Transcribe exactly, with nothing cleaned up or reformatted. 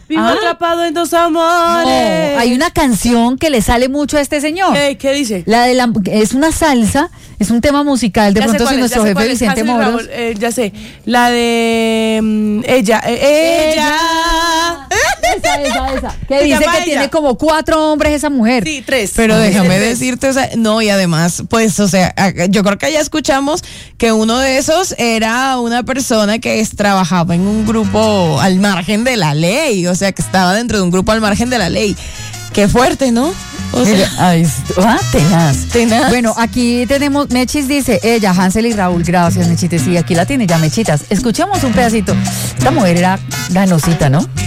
Vivo Ah. atrapado en dos amores. No, hay una canción que le sale mucho a este señor. ¿Qué, qué dice? La de la, es una salsa, es un tema musical. De Ya sé pronto cuál si es, nuestro ya sé jefe cuál es, Vicente Hansel y Moros. Raúl, eh, ya sé. La de mm, ella, eh, ella. Esa, esa, esa. Que Se dice llama que ella. tiene como cuatro hombres esa mujer. Sí, tres. Pero déjame Tres. decirte, o sea, no, y además, pues, o sea, a- yo creo que ya escuchamos que uno de esos era una persona que es, trabajaba en un grupo al margen de la ley, o sea, que estaba dentro de un grupo al margen de la ley. Qué fuerte, ¿no? O sea, Ay, ah, tenaz. tenaz. Bueno, aquí tenemos, Mechis dice, ella, Hansel y Raúl, gracias Mechites, sí, aquí la tiene ya Mechitas. Escuchemos un pedacito. Esta mujer era ganosita, ¿no?